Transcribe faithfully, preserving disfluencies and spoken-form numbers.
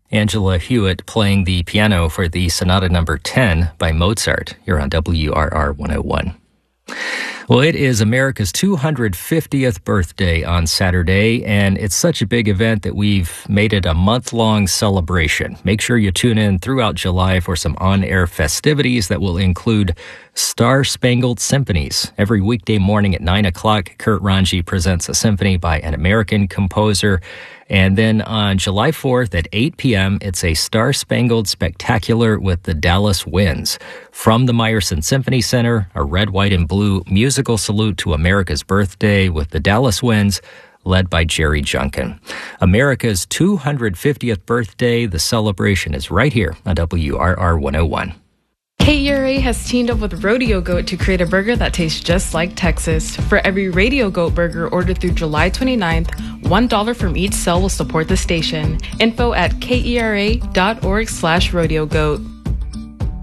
Angela Hewitt playing the piano for the Sonata Number ten by Mozart here on W R R one oh one. Well, it is America's two hundred fiftieth birthday on Saturday, and it's such a big event that we've made it a month-long celebration. Make sure you tune in throughout July for some on-air festivities that will include Star-Spangled Symphonies. Every weekday morning at nine o'clock, Kurt Ranji presents a symphony by an American composer. And then on July fourth at eight p.m., it's a Star-Spangled Spectacular with the Dallas Winds. From the Meyerson Symphony Center, a red, white, and blue musical salute to America's birthday with the Dallas Winds, led by Jerry Junkin. America's two hundred fiftieth birthday, the celebration is right here on W R R one oh one. K E R A has teamed up with Rodeo Goat to create a burger that tastes just like Texas. For every Radio Goat burger ordered through July twenty-ninth, one dollar from each sale will support the station. Info at kera.org slash rodeo goat.